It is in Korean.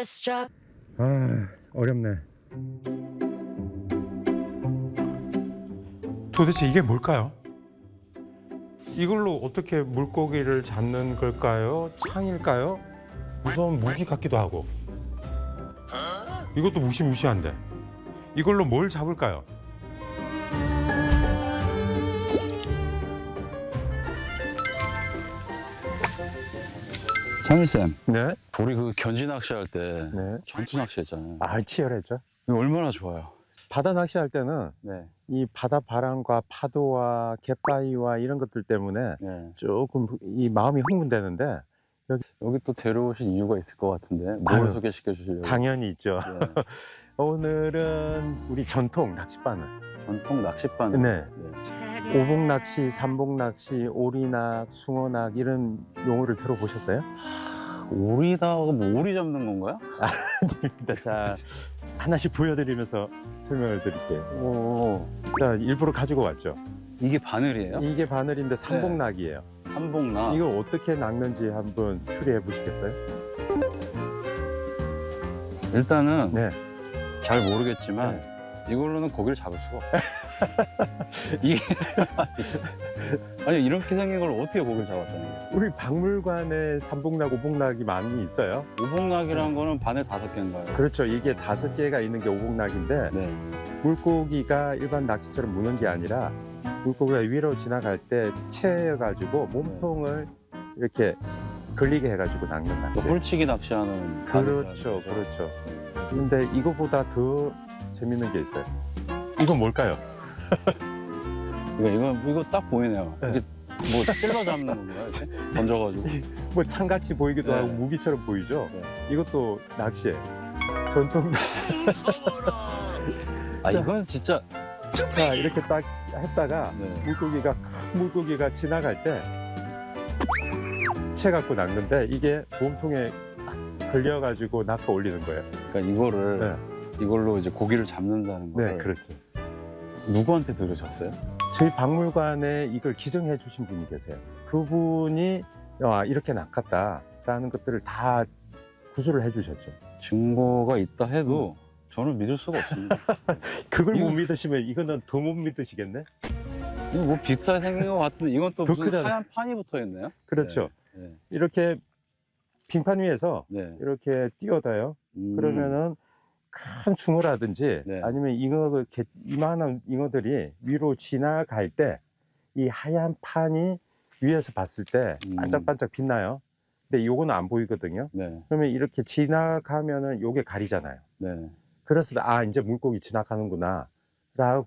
struck. 아, 어렵네. 도대체 이게 뭘까요? 이걸로 어떻게 물고기를 잡는 걸까요? 창일까요? 무서운 무기 같기도 하고. 이것도 무시무시한데. 이걸로 뭘 잡을까요? 창일쌤, 네. 우리 그 견지 낚시할 때 네. 전투 낚시했잖아요. 아, 치열했죠. 이거 얼마나 좋아요. 바다 낚시할 때는 네, 이 바다 바람과 파도와 갯바위와 이런 것들 때문에 네. 조금 이 마음이 흥분되는데 여기 또 데려오신 이유가 있을 것 같은데 뭘 아유, 소개시켜 주시려고? 당연히 있죠. 네. 오늘은 우리 전통 낚싯바늘. 전통 낚싯바늘. 네. 오복 낚시, 삼복 낚시, 오리낚, 숭어낚 이런 용어를 들어보셨어요? 오리다가 뭐 오리 잡는 건가요? 아닙니다. 자, 하나씩 보여드리면서 설명을 드릴게요. 오, 자, 일부러 가지고 왔죠. 이게 바늘이에요? 이게 바늘인데 삼복낚이에요. 삼복낙. 이걸 어떻게 낚는지 한번 추리해 보시겠어요? 일단은 네. 잘 모르겠지만 이걸로는 고기를 잡을 수가 없어요. 이게 아니 이렇게 생긴 걸 어떻게 고기를 잡았다는 거예요? 우리 박물관에 삼복낙, 오복낙이 많이 있어요. 오복낙이라는 거는 반에 5개인가요? 그렇죠. 이게 5개가 있는 게 오복낙인데 네. 물고기가 일반 낚시처럼 무는 게 아니라 물고기가 위로 지나갈 때 채여가지고 몸통을 이렇게 걸리게 해가지고 낚는 낚시. 홀치기 낚시하는 그렇죠, 바늘이라는 거죠. 그렇죠. 근데 이거보다 더 재밌는 게 있어요. 이건 뭘까요? 이거 딱 보이네요. 네. 이게 뭐 찔러 잡는 건가요? 이렇게? 던져가지고. 뭐 창같이 보이기도 네. 하고 무기처럼 보이죠? 네. 이것도 낚시예요. 전통. 아 이건 진짜. 자, 이렇게 딱 했다가 네. 큰 물고기가 지나갈 때 채 갖고 낚는데 이게 몸통에 딱 걸려가지고 낚아 올리는 거예요. 그러니까 이거를 이걸로 이제 고기를 잡는다는 네, 거를 그렇죠. 누구한테 들으셨어요? 저희 박물관에 이걸 기증해 주신 분이 계세요. 그분이 이렇게 낚았다라는 것들을 다 구술을 해 주셨죠. 증거가 있다 해도 저는 믿을 수가 없습니다. 그걸 이거- 못 믿으시면 이거는 더 못 믿으시겠네? 이거 뭐 비슷하게 생긴 것 같은데 이건 또 더 무슨 크잖아요. 하얀 판이 붙어 있네요. 그렇죠. 네. 이렇게 빙판 위에서 네. 이렇게 띄어다요. 그러면은 큰 숭어라든지 네. 아니면 이만한 잉어들이 위로 지나갈 때 이 하얀 판이 위에서 봤을 때 반짝반짝 빛나요. 근데 요거는 안 보이거든요. 네. 그러면 이렇게 지나가면은 요게 가리잖아요. 네. 그래서 이제 물고기 지나가는구나 라고